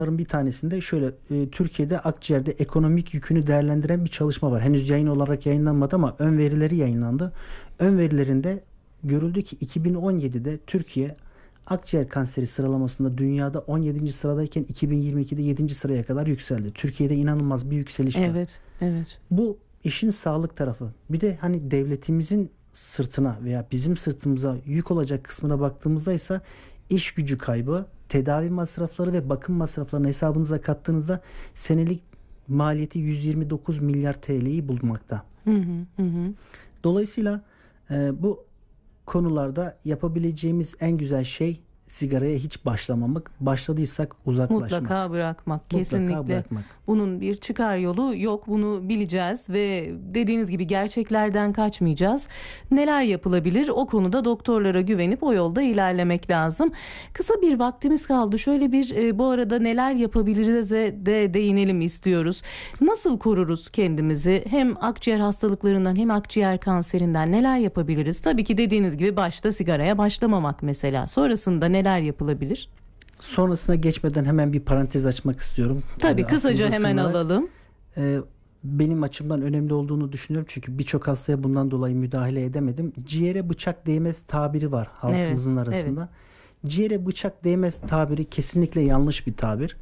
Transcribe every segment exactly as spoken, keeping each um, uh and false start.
bir tanesinde şöyle e, Türkiye'de akciğerde ekonomik yükünü değerlendiren bir çalışma var. Henüz yayın olarak yayınlanmadı ama ön verileri yayınlandı. Ön verilerinde görüldü ki iki bin on yedide Türkiye akciğer kanseri sıralamasında dünyada on yedinci sıradayken iki bin yirmi ikide yedinci sıraya kadar yükseldi. Türkiye'de inanılmaz bir yükseliş var. Evet, evet. Bu işin sağlık tarafı. Bir de hani devletimizin sırtına veya bizim sırtımıza yük olacak kısmına baktığımızda ise iş gücü kaybı, tedavi masrafları ve bakım masraflarını hesabınıza kattığınızda senelik maliyeti yüz yirmi dokuz milyar T L'yi bulmakta. Hı hı hı. Dolayısıyla e, bu konularda yapabileceğimiz en güzel şey sigaraya hiç başlamamak. Başladıysak uzaklaşmak. Mutlaka bırakmak. Mutlaka Kesinlikle. bırakmak. Bunun bir çıkar yolu yok. Bunu bileceğiz ve dediğiniz gibi gerçeklerden kaçmayacağız. Neler yapılabilir? O konuda doktorlara güvenip o yolda ilerlemek lazım. Kısa bir vaktimiz kaldı. Şöyle bir e, bu arada neler yapabiliriz de değinelim istiyoruz. Nasıl koruruz kendimizi? Hem akciğer hastalıklarından hem akciğer kanserinden neler yapabiliriz? Tabii ki dediğiniz gibi başta sigaraya başlamamak mesela. Sonrasında neler yapılabilir? Sonrasına geçmeden hemen bir parantez açmak istiyorum. Tabii Ee, kısaca aklınıza hemen sığınarak, alalım. e, benim açımdan önemli olduğunu düşünüyorum. Çünkü birçok hastaya bundan dolayı müdahale edemedim. Ciğere bıçak değmez tabiri var halkımızın Evet, arasında. Ciğere bıçak değmez tabiri kesinlikle yanlış bir tabir.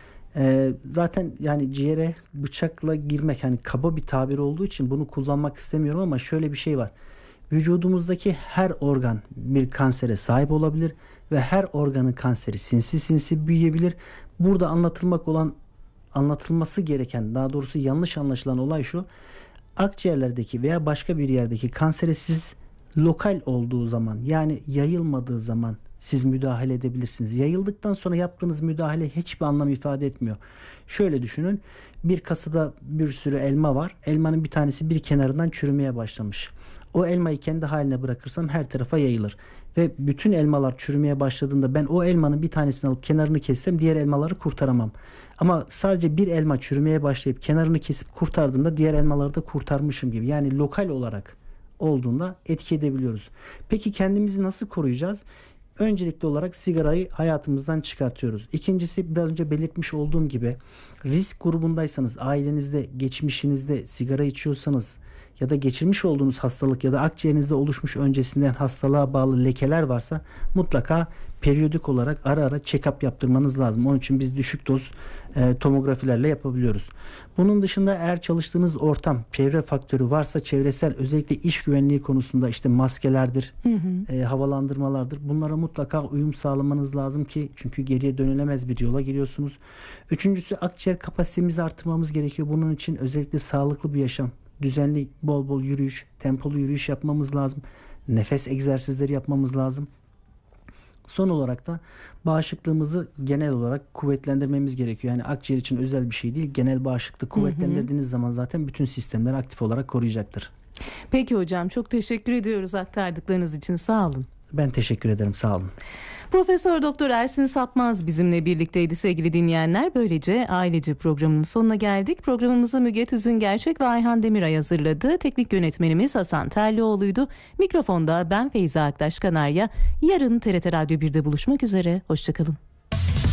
Ee, zaten yani ciğere bıçakla girmek hani kaba bir tabir olduğu için bunu kullanmak istemiyorum ama şöyle bir şey var. Vücudumuzdaki her organ bir kansere sahip olabilir ve her organın kanseri sinsi sinsi büyüyebilir. Burada anlatılmak olan, anlatılması gereken, daha doğrusu yanlış anlaşılan olay şu: akciğerlerdeki veya başka bir yerdeki kansere siz lokal olduğu zaman, yani yayılmadığı zaman siz müdahale edebilirsiniz. Yayıldıktan sonra yaptığınız müdahale hiçbir anlam ifade etmiyor. Şöyle düşünün, bir kasada bir sürü elma var. Elmanın bir tanesi bir kenarından çürümeye başlamış. O elmayı kendi haline bırakırsam her tarafa yayılır. Ve bütün elmalar çürümeye başladığında ben o elmanın bir tanesini alıp kenarını kessem diğer elmaları kurtaramam. Ama sadece bir elma çürümeye başlayıp kenarını kesip kurtardığımda diğer elmaları da kurtarmışım gibi. Yani lokal olarak olduğunda etki edebiliyoruz. Peki kendimizi nasıl koruyacağız? Öncelikli olarak sigarayı hayatımızdan çıkartıyoruz. İkincisi, biraz önce belirtmiş olduğum gibi, risk grubundaysanız, ailenizde, geçmişinizde sigara içiyorsanız ya da geçirmiş olduğunuz hastalık ya da akciğerinizde oluşmuş öncesinden hastalığa bağlı lekeler varsa mutlaka periyodik olarak ara ara check-up yaptırmanız lazım. Onun için biz düşük doz e, tomografilerle yapabiliyoruz. Bunun dışında eğer çalıştığınız ortam çevre faktörü varsa, çevresel, özellikle iş güvenliği konusunda işte maskelerdir, hı hı. E, havalandırmalardır. Bunlara mutlaka uyum sağlamanız lazım ki, çünkü geriye dönülemez bir yola giriyorsunuz. Üçüncüsü, akciğer kapasitemizi artırmamız gerekiyor. Bunun için özellikle sağlıklı bir yaşam, düzenli bol bol yürüyüş, tempolu yürüyüş yapmamız lazım. Nefes egzersizleri yapmamız lazım. Son olarak da bağışıklığımızı genel olarak kuvvetlendirmemiz gerekiyor. Yani akciğer için özel bir şey değil. Genel bağışıklığı kuvvetlendirdiğiniz hı hı. zaman zaten bütün sistemleri aktif olarak koruyacaktır. Peki hocam, çok teşekkür ediyoruz aktardıklarınız için. Sağ olun. Ben teşekkür ederim. Sağ olun. Profesör Doktor Ersin Sapmaz bizimle birlikteydi sevgili dinleyenler. Böylece Ailece programının sonuna geldik. Programımızı Müge Tüzüngerçek ve Ayhan Demiray hazırladı. Teknik yönetmenimiz Hasan Terlioğlu'ydu. Mikrofonda ben Feyza Aktaş Kanarya. Yarın T R T Radyo birde buluşmak üzere. Hoşçakalın.